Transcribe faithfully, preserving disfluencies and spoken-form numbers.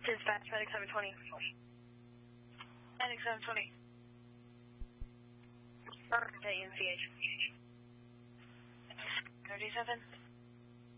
Dispatch, Medic seven twenty. Medic seven twenty. Perfect, E N C H. thirty-seven.